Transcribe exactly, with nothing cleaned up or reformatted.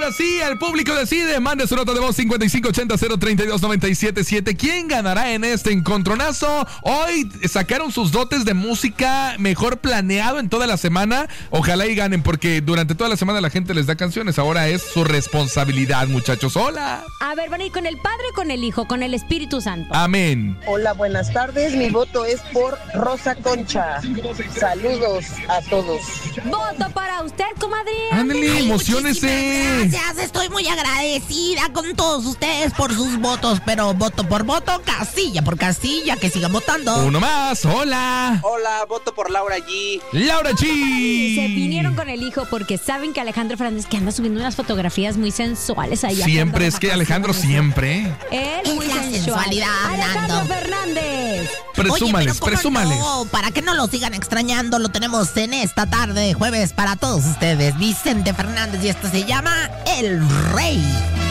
ahora sí, el público decide. Mande su nota de voz cincuenta y cinco ochenta cero treinta y dos noventa y siete siete. ¿Quién ganará en este encontronazo? Hoy sacaron sus dotes de música mejor planeado en toda la semana. Ojalá y ganen, porque durante toda la semana la gente les da canciones. Ahora es su responsabilidad, muchachos. Hola. A ver, van a ir con el Padre, con el Hijo, con el Espíritu Santo. Amén. Hola, buenas tardes. Mi voto es por Rosa Concha. Saludos a todos. Voto para usted, comadre. Ándale, emociónese. Gracias, estoy muy agradecida con todos ustedes por sus votos, pero voto por voto, casilla por casilla, que sigan votando. Uno más, hola. Hola, voto por Laura G. Laura G. Se vinieron con el Hijo porque saben que Alejandro Fernández, que anda subiendo unas fotografías muy sensuales allá. Siempre, es que Alejandro siempre. Él muy Es la sensual. sensualidad, Alejandro Nando. Fernández. Presúmales, Oye, pero ¿cómo presúmales. no? Para que no lo sigan extrañando, lo tenemos en esta tarde de jueves para todos ustedes. Vicente Fernández, y esto se llama El Rey.